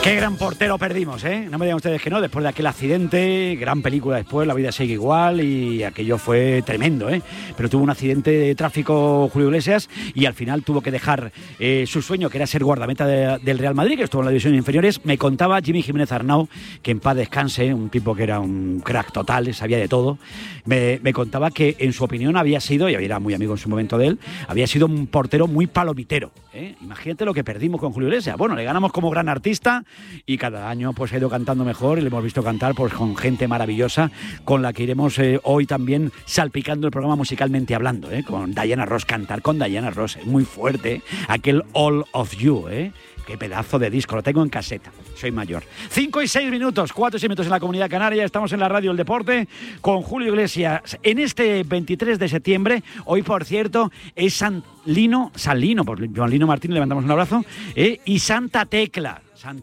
Qué gran portero perdimos, ¿eh? No me digan ustedes que no, después de aquel accidente, gran película después, La vida sigue igual, y aquello fue tremendo, ¿eh? Pero tuvo un accidente de tráfico Julio Iglesias y al final tuvo que dejar su sueño, que era ser guardameta del Real Madrid, que estuvo en las divisiones inferiores. Me contaba Jimmy Jiménez Arnau, que en paz descanse, un tipo que era un crack total, sabía de todo. Me contaba que en su opinión había sido, y era muy amigo en su momento de él, había sido un portero muy palomitero, ¿eh? Imagínate lo que perdimos con Julio Iglesias. Bueno, le ganamos como gran artista y cada año pues ha ido cantando mejor y le hemos visto cantar pues con gente maravillosa con la que iremos hoy también salpicando el programa musicalmente hablando, con Diana Ross. Cantar con Diana Ross es muy fuerte, aquel All of You, qué pedazo de disco, lo tengo en caseta, soy mayor. 5 y 6 minutos, 4 y 6 minutos en la Comunidad Canaria, estamos en la radio del deporte con Julio Iglesias en este 23 de septiembre, hoy por cierto es San Lino, por Joan Lino Martín, le mandamos un abrazo, y Santa Tecla,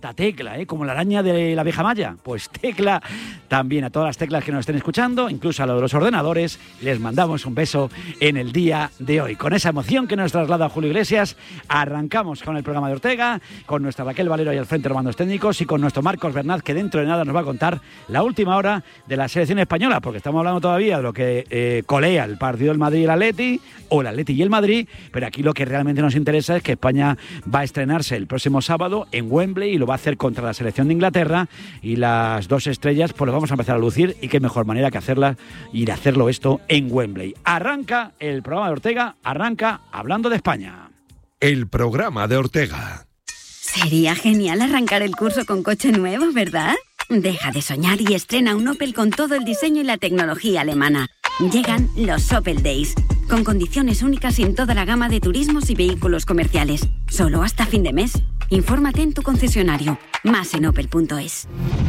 como la araña de la abeja maya. Pues Tecla también, a todas las teclas que nos estén escuchando, incluso a lo de los ordenadores, les mandamos un beso en el día de hoy. Con esa emoción que nos traslada Julio Iglesias, arrancamos con el programa de Ortega, con nuestra Raquel Valero ahí al frente de los mandos técnicos y con nuestro Marcos Bernat, que dentro de nada nos va a contar la última hora de la selección española, porque estamos hablando todavía de lo que colea el partido del Madrid y el Atleti, o el Atleti y el Madrid, pero aquí lo que realmente nos interesa es que España va a estrenarse el próximo sábado en Wembley y lo va a hacer contra la selección de Inglaterra, y las dos estrellas pues lo vamos a empezar a lucir, y qué mejor manera que hacerla y de hacerlo esto en Wembley. Arranca el programa de Ortega, arranca hablando de España. El programa de Ortega. Sería genial arrancar el curso con coche nuevo, ¿verdad? Deja de soñar y estrena un Opel con todo el diseño y la tecnología alemana. Llegan los Opel Days, con condiciones únicas en toda la gama de turismos y vehículos comerciales. Solo hasta fin de mes. Infórmate en tu concesionario. Más en opel.es.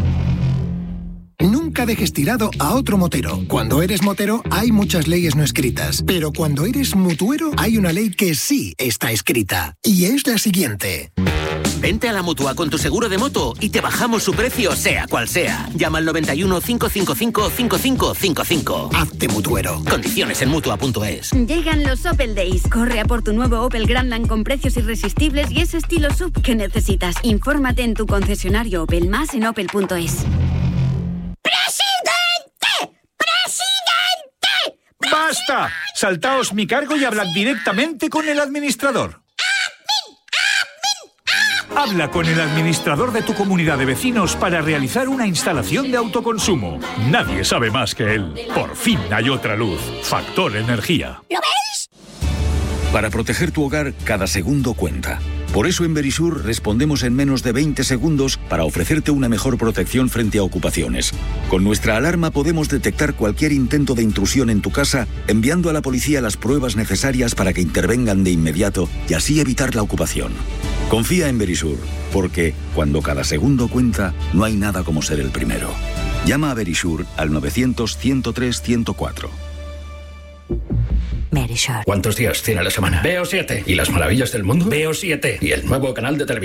Nunca dejes tirado a otro motero. Cuando eres motero hay muchas leyes no escritas, pero cuando eres mutuero hay una ley que sí está escrita, y es la siguiente. Vente a la Mutua con tu seguro de moto y te bajamos su precio sea cual sea. Llama al 91 555 5555. Hazte mutuero. Condiciones en Mutua.es. Llegan los Opel Days. Corre a por tu nuevo Opel Grandland con precios irresistibles y ese estilo sub que necesitas. Infórmate en tu concesionario Opel, más en opel.es. ¡Basta! Saltaos mi cargo y hablad directamente con el administrador. Habla con el administrador de tu comunidad de vecinos para realizar una instalación de autoconsumo. Nadie sabe más que él. Por fin hay otra luz. Factor Energía. ¿Lo veis? Para proteger tu hogar, cada segundo cuenta. Por eso en Verisur respondemos en menos de 20 segundos para ofrecerte una mejor protección frente a ocupaciones. Con nuestra alarma podemos detectar cualquier intento de intrusión en tu casa, enviando a la policía las pruebas necesarias para que intervengan de inmediato y así evitar la ocupación. Confía en Verisur, porque cuando cada segundo cuenta, no hay nada como ser el primero. Llama a Verisur al 900-103-104. ¿Cuántos días tiene la semana? Veo 7. ¿Y las maravillas del mundo? Veo 7. ¿Y el nuevo canal de televisión?